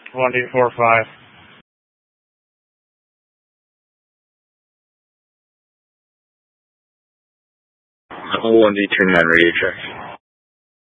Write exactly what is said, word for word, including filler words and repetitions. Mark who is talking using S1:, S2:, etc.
S1: one D four five.
S2: one D two nine radio check.